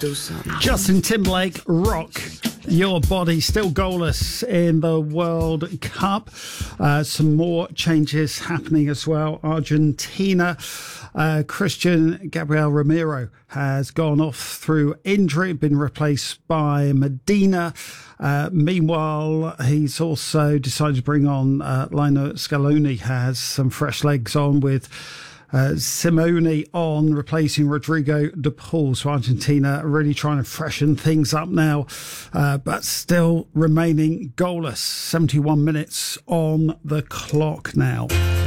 do something. Justin Timberlake, Rock Your Body, still goalless in the World Cup. Some more changes happening as well. Argentina, Christian Gabriel Ramiro has gone off through injury, been replaced by Medina. Meanwhile, he's also decided to bring on Lionel Scaloni, has some fresh legs on with Simone on, replacing Rodrigo de Paul. So Argentina really trying to freshen things up now, but still remaining goalless. 71 minutes on the clock now.